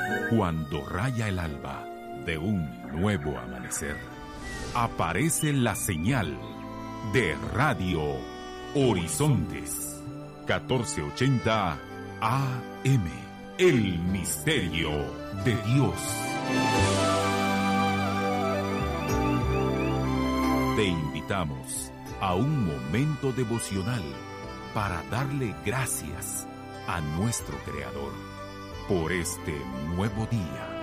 Cuando raya el alba de un nuevo amanecer, aparece la señal de Radio Horizontes 1480 AM, el misterio de Dios. Te invitamos a un momento devocional para darle gracias a nuestro Creador por este nuevo día.